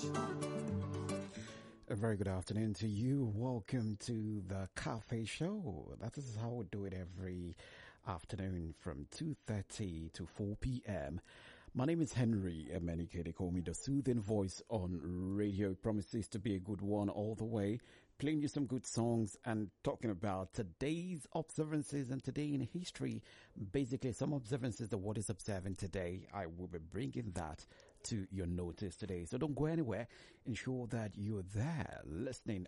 A very good afternoon to you. Welcome to the Cafe Show. That is how we do it every afternoon from 2:30 to 4 p.m. My name is Henry Emenike. They call me the soothing voice on radio. It promises to be a good one all the way. Playing you some good songs and talking about today's observances and today in history. Basically, some observances that what is observing today. I will be bringing that to your notice today. So don't go anywhere. Ensure that you're there listening